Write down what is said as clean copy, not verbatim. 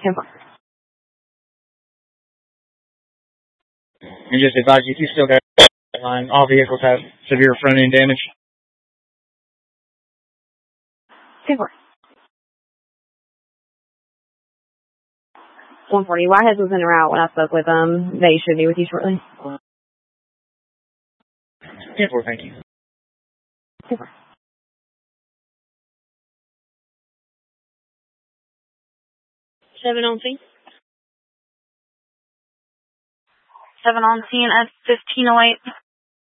10-4. And just advise you, if you still got line, all vehicles have severe front end damage. 10-4. 140. Whiteheads was in a route when I spoke with them. They should be with you shortly. 10-4, thank you. 10-4. 7 on scene. 7 on scene at 1508.